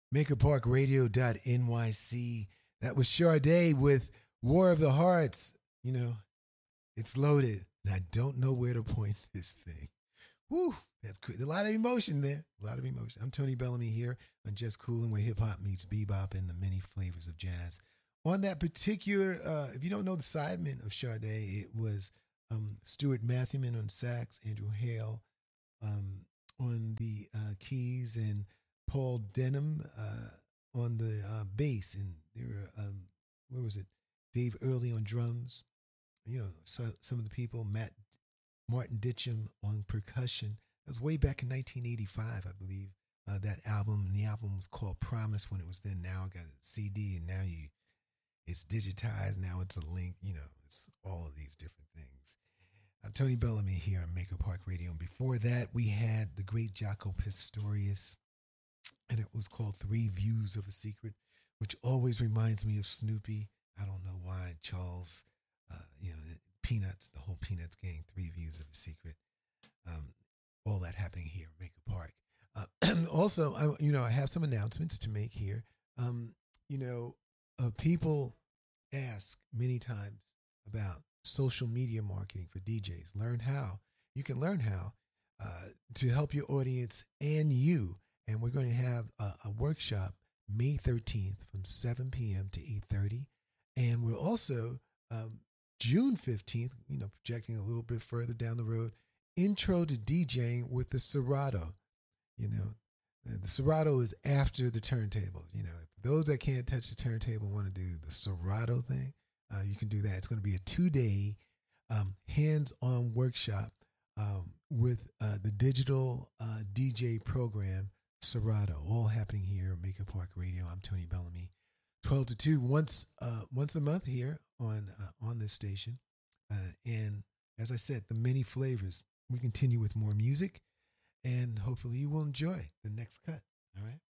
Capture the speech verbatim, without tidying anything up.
maker park radio dot N Y C. That was Sade with War of the Hearts. You know, it's loaded, and I don't know where to point this thing. Woo, that's cool. A lot of emotion there. A lot of emotion. I'm Tony Bellamy here on Just Coolin', where hip hop meets bebop and the many flavors of jazz. On that particular, uh, if you don't know the sidemen of Sade, it was um, Stuart Matthewman on sax, Andrew Hale um, on the uh, keys, and Paul Denham uh, on the uh, bass. And there were, um, where was it? Dave Early on drums. You know, so, some of the people, Matt Martin Ditcham on percussion. That was way back in nineteen eighty-five, I believe. Uh, that album, and the album was called Promise when it was then. Now I got a C D, and now you, it's digitized. Now it's a link. You know, it's all of these different things. I'm Tony Bellamy here on Maker Park Radio, and before that, we had the great Jaco Pastorius, and it was called Three Views of a Secret, which always reminds me of Snoopy. I don't know why. Charles, uh, you know, Peanuts, the whole Peanuts gang, Three Views of a Secret. Um, all that happening here at Maker Park. Uh, also, I, you know, I have some announcements to make here. Um, you know, uh, people ask many times about social media marketing for D Js. Learn how. You can learn how uh, to help your audience and you. And we're going to have a, a workshop May thirteenth from seven p.m. to eight thirty. And we're also um, June fifteenth, you know, projecting a little bit further down the road, intro to DJing with the Serato. You know, the Serato is after the turntable. You know, if those that can't touch the turntable want to do the Serato thing, uh, you can do that. It's going to be a two-day um, hands-on workshop um, with uh, the digital uh, D J program, Serato, all happening here at Maker Park Radio. I'm Tony Bellamy. twelve to two, once uh, once a month here on uh, on this station. Uh, and as I said, the many flavors. We continue with more music, and hopefully you will enjoy the next cut. All right?